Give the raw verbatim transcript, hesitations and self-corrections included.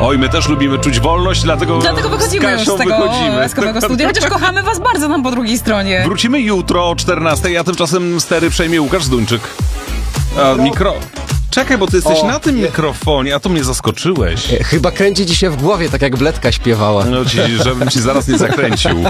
Oj, my też lubimy czuć wolność, dlatego, Dlatego wychodzimy z już Kasią z tego wychodzimy. łaskawego studia, chociaż kochamy was bardzo tam po drugiej stronie. Wrócimy jutro o czternastej, a tymczasem stery przejmie Łukasz Zduńczyk. A mikro... Czekaj, bo ty jesteś O, na tym nie. mikrofonie, a to mnie zaskoczyłeś. Chyba kręci ci się w głowie, tak jak Bledka śpiewała. No ci, żebym ci zaraz nie zakręcił.